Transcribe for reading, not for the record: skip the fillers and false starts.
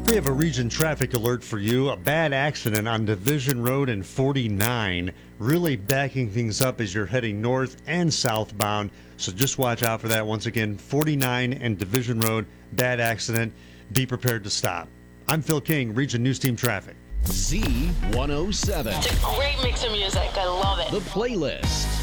We have a region traffic alert for you. A bad accident on Division Road and 49, really backing things up as you're heading north and southbound. So just watch out for that. Once again, 49 and Division Road, bad accident. Be prepared to stop. I'm Phil King, Region News Team Traffic. Z107. It's a great mix of music. I love it. The Playlist.